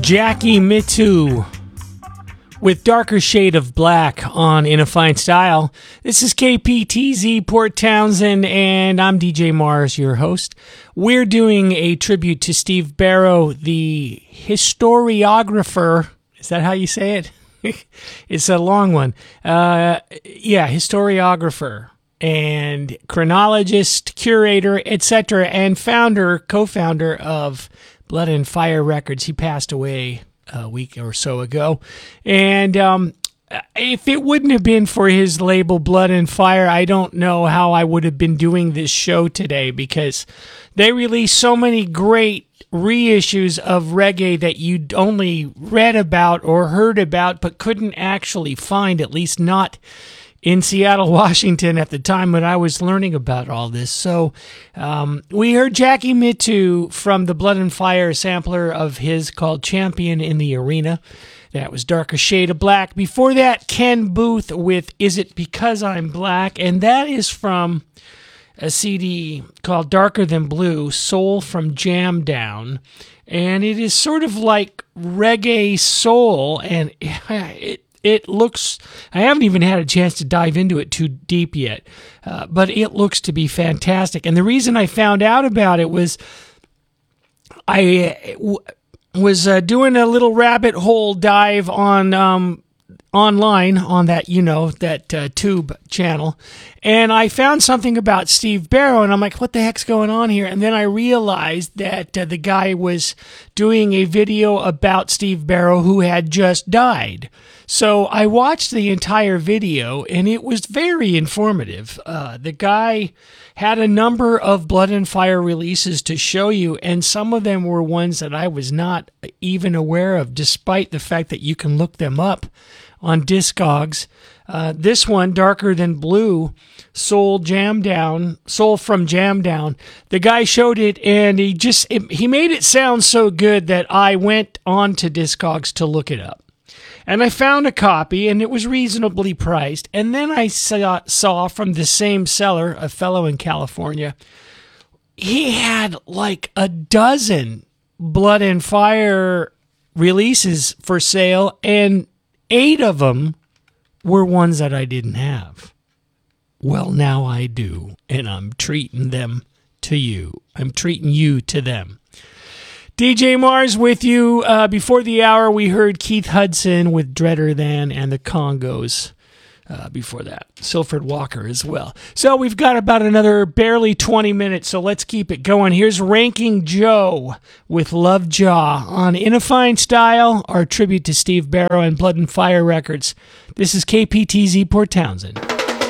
Jackie Mittoo with Darker Shade of Black on In a Fine Style. This is KPTZ Port Townsend, and I'm DJ Mars, your host. We're doing a tribute to Steve Barrow, the historiographer. Is that how you say it? It's a long one. Historiographer and chronologist, curator, etc., and co-founder of Blood and Fire Records. He passed away a week or so ago. And if it wouldn't have been for his label Blood and Fire, I don't know how I would have been doing this show today, because they released so many great reissues of reggae that you'd only read about or heard about but couldn't actually find, at least not in Seattle, Washington at the time when I was learning about all this. So we heard Jackie Mittoo from the Blood and Fire sampler of his called Champion in the Arena. That was Darker Shade of Black. Before that, Ken Booth with Is It Because I'm Black? And that is from a CD called Darker Than Blue, Soul from Jam Down. And it is sort of like reggae soul, and it looks, I haven't even had a chance to dive into it too deep yet, but it looks to be fantastic. And the reason I found out about it was I was doing a little rabbit hole dive on online on that, that tube channel, and I found something about Steve Barrow, and I'm like, what the heck's going on here? And then I realized that the guy was doing a video about Steve Barrow, who had just died. So I watched the entire video, and it was very informative. The guy had a number of Blood and Fire releases to show you, and some of them were ones that I was not even aware of, despite the fact that you can look them up on Discogs. This one, Darker Than Blue, Soul from Jam Down. The guy showed it, and he made it sound so good that I went on to Discogs to look it up. And I found a copy, and it was reasonably priced. And then I saw from the same seller, a fellow in California, he had like a dozen Blood and Fire releases for sale, and 8 of them were ones that I didn't have. Well, now I do, and I'm treating them to you. I'm treating you to them. DJ Mars with you. Before the hour, we heard Keith Hudson with Dreader Than and the Congos. Before that, Silford Walker as well. So we've got about another barely 20 minutes, so let's keep it going. Here's Ranking Joe with Love Jaw on In a Fine Style, our tribute to Steve Barrow and Blood and Fire Records. This is KPTZ Port Townsend.